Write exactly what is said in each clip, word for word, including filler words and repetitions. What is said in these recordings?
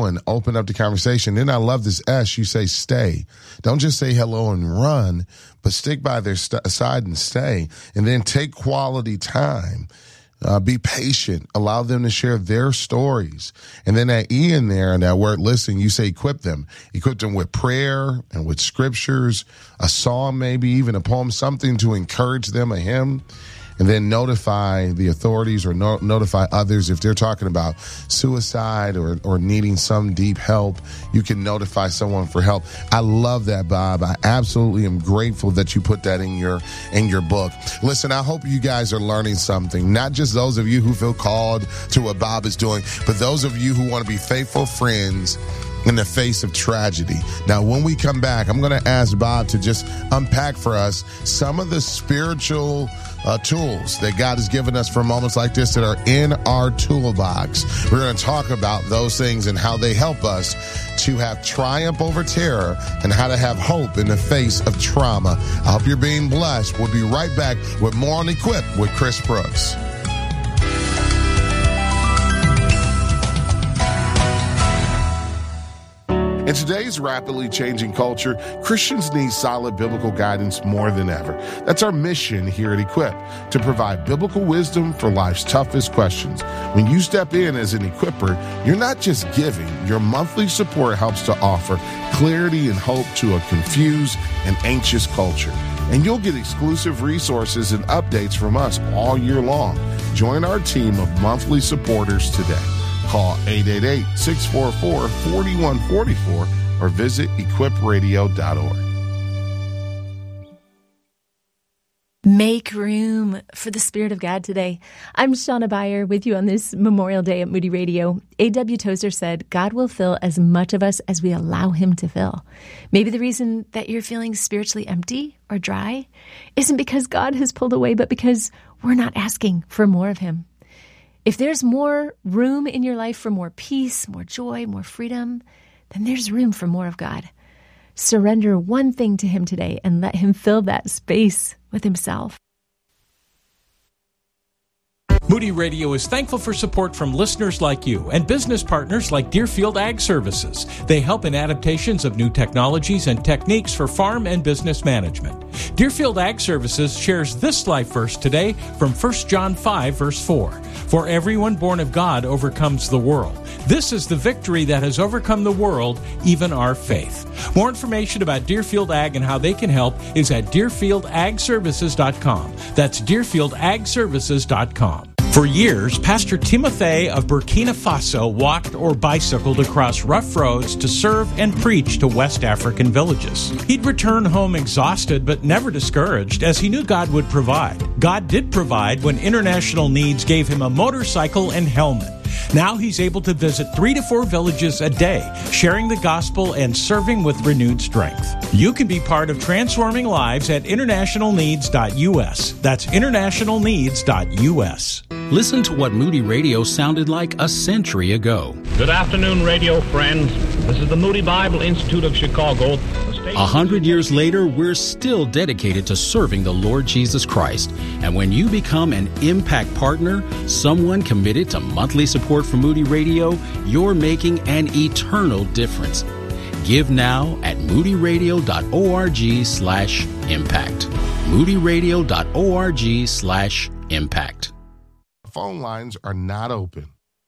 and open up the conversation. Then I love this S. You say stay. Don't just say hello and run, but stick by their st- side and stay. And then take quality time. Uh, be patient. Allow them to share their stories. And then that E in there and that word listen, you say equip them. Equip them with prayer and with scriptures, a psalm, maybe even a poem, something to encourage them, a hymn. And then notify the authorities or no, notify others if they're talking about suicide or, or needing some deep help. You can notify someone for help. I love that, Bob. I absolutely am grateful that you put that in your in your book. Listen, I hope you guys are learning something. Not just those of you who feel called to what Bob is doing, but those of you who want to be faithful friends in the face of tragedy. Now, when we come back, I'm going to ask Bob to just unpack for us some of the spiritual uh, tools that God has given us for moments like this that are in our toolbox. We're going to talk about those things and how they help us to have triumph over terror and how to have hope in the face of trauma. I hope you're being blessed. We'll be right back with more on Equip with Chris Brooks. In today's rapidly changing culture, Christians need solid biblical guidance more than ever. That's our mission here at Equip, to provide biblical wisdom for life's toughest questions. When you step in as an equipper, you're not just giving. Your monthly support helps to offer clarity and hope to a confused and anxious culture. And you'll get exclusive resources and updates from us all year long. Join our team of monthly supporters today. Call eight eight eight, six four four, four one four four or visit equip radio dot org. Make room for the Spirit of God today. I'm Shauna Beyer with you on this Memorial Day at Moody Radio. A W Tozer said, God will fill as much of us as we allow him to fill. Maybe the reason that you're feeling spiritually empty or dry isn't because God has pulled away, but because we're not asking for more of him. If there's more room in your life for more peace, more joy, more freedom, then there's room for more of God. Surrender one thing to him today and let him fill that space with himself. Moody Radio is thankful for support from listeners like you and business partners like Deerfield Ag Services. They help in adaptations of new technologies and techniques for farm and business management. Deerfield Ag Services shares this life verse today from First John five, verse four. For everyone born of God overcomes the world. This is the victory that has overcome the world, even our faith. More information about Deerfield Ag and how they can help is at deerfield ag services dot com. That's deerfield ag services dot com. For years, Pastor Timothy of Burkina Faso walked or bicycled across rough roads to serve and preach to West African villages. He'd return home exhausted but never discouraged, as he knew God would provide. God did provide when International Needs gave him a motorcycle and helmet. Now he's able to visit three to four villages a day, sharing the gospel and serving with renewed strength. You can be part of transforming lives at international needs dot u s. That's international needs dot u s. Listen to what Moody Radio sounded like a century ago. Good afternoon, radio friends. This is the Moody Bible Institute of Chicago. A hundred years later, we're still dedicated to serving the Lord Jesus Christ. And when you become an Impact Partner, someone committed to monthly support for Moody Radio, you're making an eternal difference. Give now at moody radio dot org slash impact. moody radio dot org slash impact. Phone lines are not open.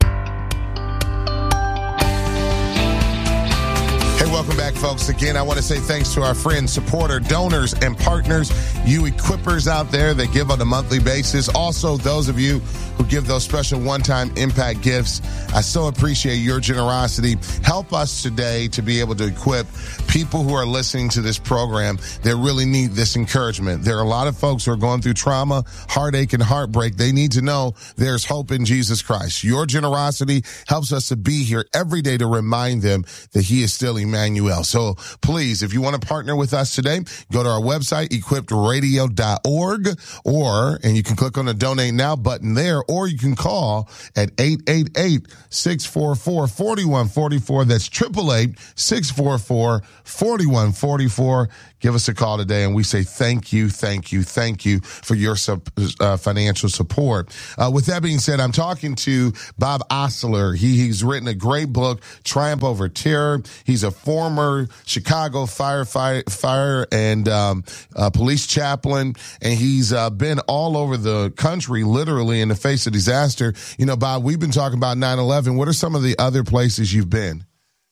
Hey, welcome back, folks. Again, I want to say thanks to our friends, supporter, donors, and partners, you equippers out there that give on a monthly basis. Also, those of you who give those special one-time impact gifts. I so appreciate your generosity. Help us today to be able to equip people who are listening to this program that really need this encouragement. There are a lot of folks who are going through trauma, heartache, and heartbreak. They need to know there's hope in Jesus Christ. Your generosity helps us to be here every day to remind them that he is still Emmanuel. Emmanuel. So please, if you want to partner with us today, go to our website, equipped radio dot org, or, and you can click on the donate now button there, or you can call at eight eight eight, six four four, four one four four. That's eight eight eight, six four four, four one four four. Give us a call today, and we say thank you, thank you, thank you for your uh, financial support. Uh, with that being said, I'm talking to Bob Ostler. He, he's written a great book, Triumph Over Terror. He's a former Chicago firefighter fire and um, uh, police chaplain, and he's uh, been all over the country, literally, in the face of disaster. You know, Bob, we've been talking about nine eleven. What are some of the other places you've been?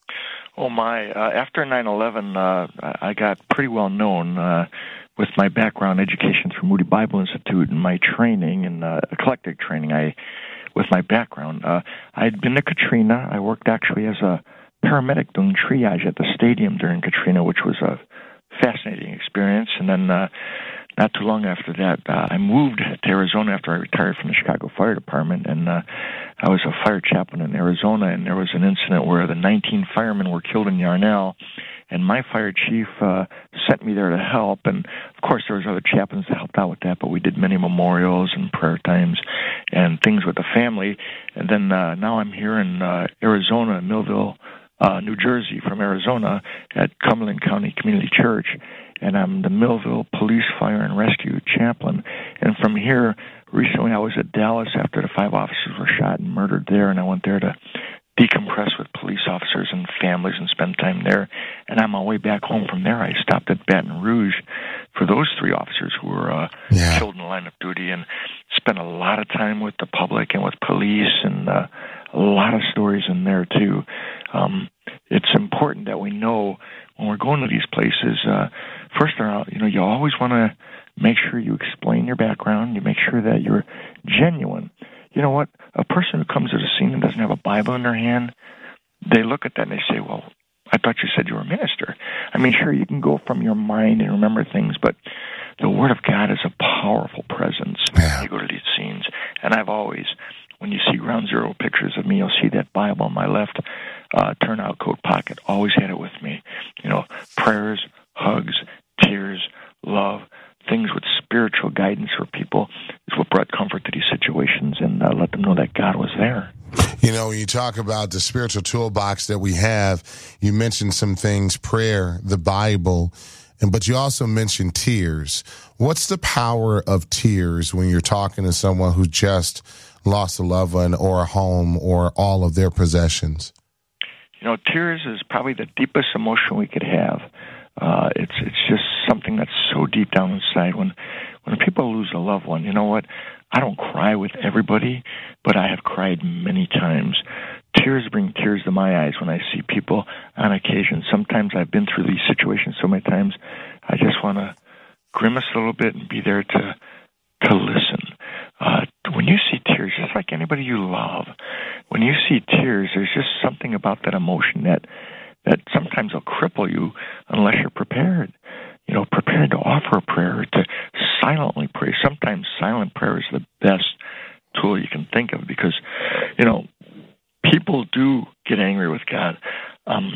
Oh, my. Uh, after nine eleven, uh, I got pretty well known uh, with my background education through Moody Bible Institute and my training and uh, eclectic training. I, with my background, uh, I had been to Katrina. I worked actually as a paramedic doing triage at the stadium during Katrina, which was a fascinating experience. And then uh, not too long after that, uh, I moved to Arizona after I retired from the Chicago Fire Department, and uh, I was a fire chaplain in Arizona, and there was an incident where the nineteen firemen were killed in Yarnell, and my fire chief uh, sent me there to help. And, of course, there was other chaplains that helped out with that, but we did many memorials and prayer times and things with the family. And then uh, now I'm here in uh, Arizona, Millville, uh, New Jersey, from Arizona at Cumberland County Community Church, and I'm the Millville Police, Fire, and Rescue Chaplain. And from here, recently I was at Dallas after the five officers were shot and murdered there, and I went there to decompress with police officers and families and spend time there. And on my way back home from there, I stopped at Baton Rouge for those three officers who were uh, yeah. killed in the line of duty, and spent a lot of time with the public and with police, and uh, a lot of stories in there, too. Um, it's important that we know when we're going to these places, uh, first of all, you know, you always want to make sure you explain your background. You make sure that you're genuine. You know what? A person who comes to the scene and doesn't have a Bible in their hand, they look at that and they say, well, I thought you said you were a minister. I mean, sure, you can go from your mind and remember things, but the Word of God is a powerful presence when you go to these scenes. And I've always, when you see ground zero pictures of me, you'll see that Bible on my left uh, turnout coat pocket. Always had it with me. You know, prayers, hugs, tears, love, things with spiritual guidance for people is what brought comfort to these situations, and uh, let them know that God was there. You know, when you talk about the spiritual toolbox that we have, you mentioned some things, prayer, the Bible, and but you also mentioned tears. What's the power of tears when you're talking to someone who just lost a loved one or a home or all of their possessions? You know, tears is probably the deepest emotion we could have. Uh, it's it's just something that's so deep down inside. When when people lose a loved one, you know what? I don't cry with everybody, but I have cried many times. Tears bring tears to my eyes when I see people on occasion. Sometimes I've been through these situations so many times, I just want to grimace a little bit and be there to to listen. Uh, when you see tears, just like anybody you love, when you see tears, there's just something about that emotion that that sometimes will cripple you unless you're prepared. You know, prepared to offer a prayer, to silently pray. Sometimes silent prayer is the best tool you can think of because, you know, people do get angry with God. Um,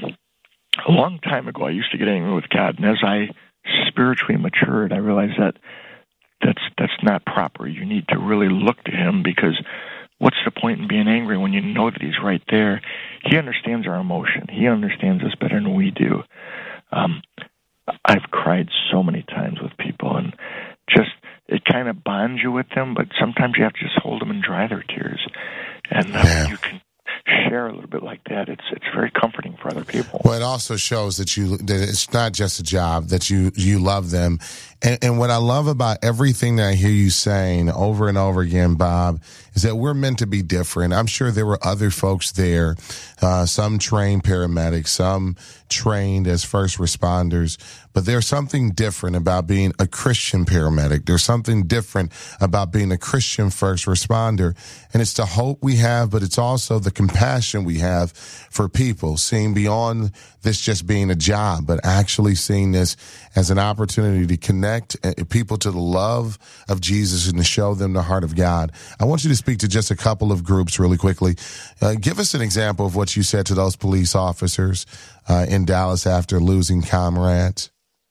a long time ago, I used to get angry with God, and as I spiritually matured, I realized that that's that's not proper. You need to really look to Him, because what's the point in being angry when you know that He's right there? He understands our emotion. He understands us better than we do. Um, I've cried so many times with people, and just it kind of bonds you with them, but sometimes you have to just hold them and dry their tears. And uh, yeah. you can share a little bit like that. It's it's very comforting for other people. Well, it also shows that you that it's not just a job, that you you love them. And, and what I love about everything that I hear you saying over and over again, Bob, is that we're meant to be different. I'm sure there were other folks there, uh, some trained paramedics, some trained as first responders, but there's something different about being a Christian paramedic. There's something different about being a Christian first responder. And it's the hope we have, but it's also the compassion we have for people, seeing beyond this just being a job, but actually seeing this as an opportunity to connect connect people to the love of Jesus and to show them the heart of God. I want you to speak to just a couple of groups really quickly. Uh, give us an example of what you said to those police officers uh, in Dallas after losing comrades.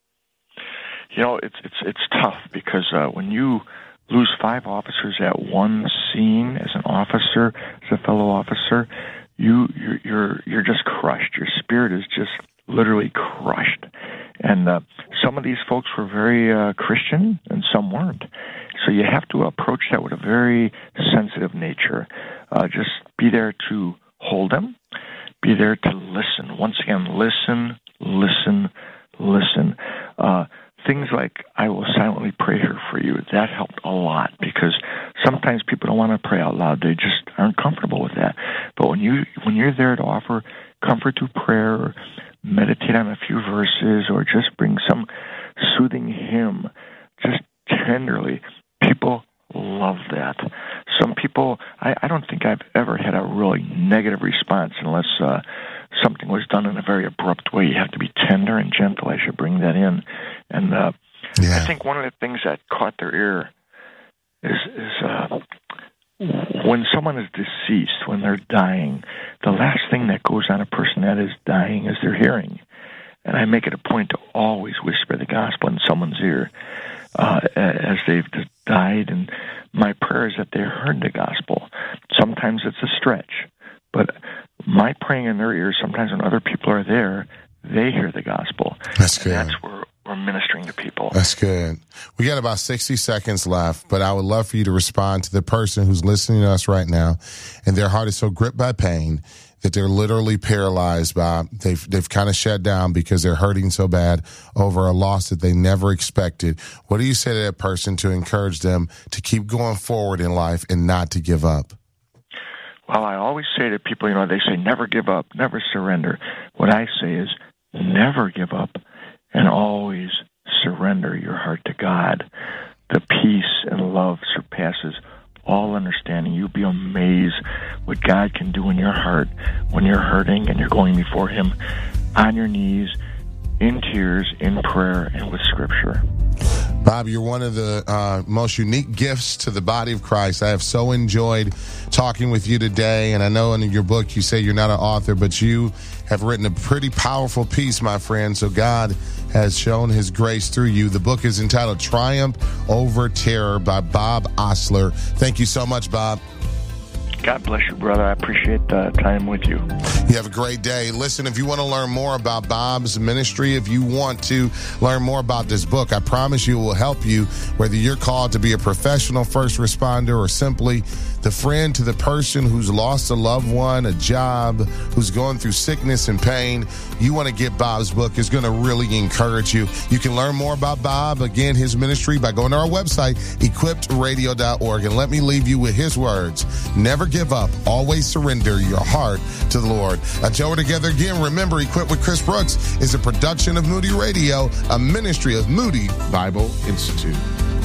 You know, it's it's it's tough because uh, when you lose five officers at one scene as an officer, as a fellow officer, you you're you're, you're just crushed. Your spirit is just literally crushed. And uh, some of these folks were very uh, Christian, and some weren't. So you have to approach that with a very sensitive nature. Uh, just be there to hold them. Be there to listen. Once again, listen, listen, listen. Uh, things like, I will silently pray here for you, that helped a lot, because sometimes people don't want to pray out loud. They just aren't comfortable with that. But when, you, when you're there to offer comfort through prayer, or meditate on a few verses, or just bring some soothing hymn, just tenderly, people love that. Some people, I, I don't think I've ever had a really negative response unless uh, something was done in a very abrupt way. You have to be tender and gentle. I should bring that in. And uh, yeah. I think one of the things that caught their ear is, is uh, when someone is deceased, when they're dying, the last thing that goes on a person that is dying is their hearing. And I make it a point to always whisper the gospel in someone's ear uh, as they've died. And my prayer is that they heard the gospel. Sometimes it's a stretch, but my praying in their ears, sometimes when other people are there, they hear the gospel. That's good. And that's where we're ministering to people. That's good. We got about sixty seconds left, but I would love for you to respond to the person who's listening to us right now, and their heart is so gripped by pain that they're literally paralyzed by, they've, they've kind of shut down because they're hurting so bad over a loss that they never expected. What do you say to that person to encourage them to keep going forward in life and not to give up? Well, I always say to people, you know, they say never give up, never surrender. What I say is never give up and always surrender your heart to God. The peace and love surpasses all understanding. You'll be amazed what God can do in your heart when you're hurting and you're going before Him on your knees, in tears, in prayer, and with Scripture. Bob, you're one of the uh, most unique gifts to the body of Christ. I have so enjoyed talking with you today, and I know in your book you say you're not an author, but you have written a pretty powerful piece, my friend, so God has shown His grace through you. The book is entitled Triumph Over Terror by Bob Osler. Thank you so much, Bob. God bless you, brother. I appreciate the time with you. You have a great day. Listen, if you want to learn more about Bob's ministry, if you want to learn more about this book, I promise you it will help you, whether you're called to be a professional first responder or simply the friend to the person who's lost a loved one, a job, who's going through sickness and pain. You want to get Bob's book. It's going to really encourage you. You can learn more about Bob, again, his ministry, by going to our website, equipped radio dot org. And let me leave you with his words. Never give up. Always surrender your heart to the Lord. Until we're together again, remember, Equipped with Chris Brooks is a production of Moody Radio, a ministry of Moody Bible Institute.